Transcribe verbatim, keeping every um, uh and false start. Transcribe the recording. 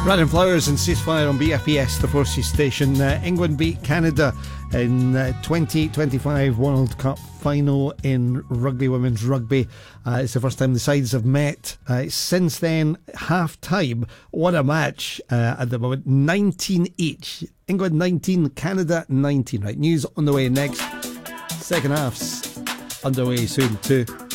Random Flowers and Ceasefire on B F P S, the Forces station. Uh, England beat Canada in uh, twenty twenty-five World Cup final in rugby, women's rugby. Uh, it's the first time the sides have met uh, since then. Half time, what a match uh, at the moment. nineteen each. England nineteen, Canada nineteen. Right, news on the way next. Second half's underway soon too.